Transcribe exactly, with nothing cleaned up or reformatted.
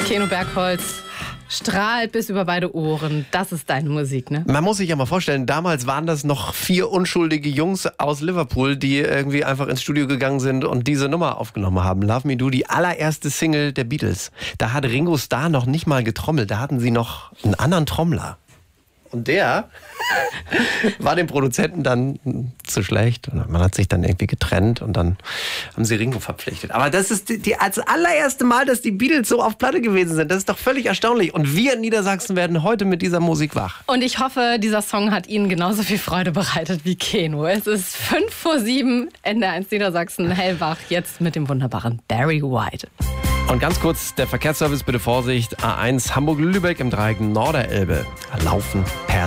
Keno Bergholz strahlt bis über beide Ohren. Das ist deine Musik, ne? Man muss sich ja mal vorstellen, damals waren das noch vier unschuldige Jungs aus Liverpool, die irgendwie einfach ins Studio gegangen sind und diese Nummer aufgenommen haben. Love Me Do, die allererste Single der Beatles. Da hat Ringo Starr noch nicht mal getrommelt, da hatten sie noch einen anderen Trommler. Und der war dem Produzenten dann zu schlecht. Und man hat sich dann irgendwie getrennt und dann haben sie Ringo verpflichtet. Aber das ist die, die, als allererste Mal, dass die Beatles so auf Platte gewesen sind. Das ist doch völlig erstaunlich. Und wir in Niedersachsen werden heute mit dieser Musik wach. Und ich hoffe, dieser Song hat Ihnen genauso viel Freude bereitet wie Keno. Es ist fünf vor sieben, N D R eins Niedersachsen, hellwach, jetzt mit dem wunderbaren Barry White. Und ganz kurz, der Verkehrsservice, bitte Vorsicht. A eins Hamburg-Lübeck im Dreieck Norderelbe. Laufen per